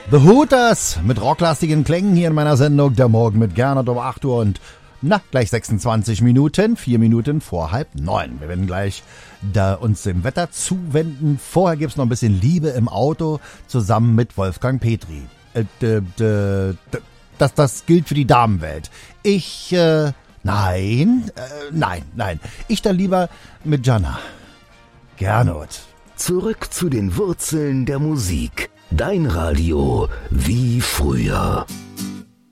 The Hooters mit rocklastigen Klängen hier in meiner Sendung Der Morgen mit Gernot um 8 Uhr und gleich 26 Minuten, 4 Minuten vor 8:30. Wir werden gleich uns dem Wetter zuwenden. Vorher gibt's noch ein bisschen Liebe im Auto zusammen mit Wolfgang Petri. Das gilt für die Damenwelt. Nein. Ich dann lieber mit Jana. Gernot. Zurück zu den Wurzeln der Musik. Dein Radio wie früher.